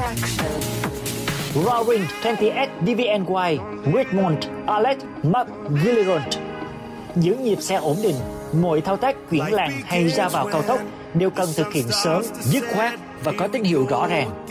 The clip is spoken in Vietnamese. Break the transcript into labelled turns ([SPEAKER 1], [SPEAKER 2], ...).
[SPEAKER 1] Roaring 20S DVNY, Richmond, Alex McGilliron. Giữ nhịp xe ổn định, mọi thao tác chuyển làn hay ra vào cao tốc đều cần thực hiện sớm, dứt khoát và có tín hiệu rõ ràng.